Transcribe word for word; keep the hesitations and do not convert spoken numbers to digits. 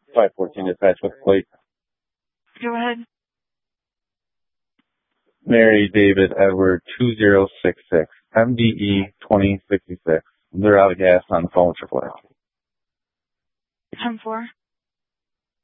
five fourteen dispatch with plate. Go ahead. Mary David Edward two zero six six, M D E twenty sixty-six. They're out of gas on the phone with triple A. ten four.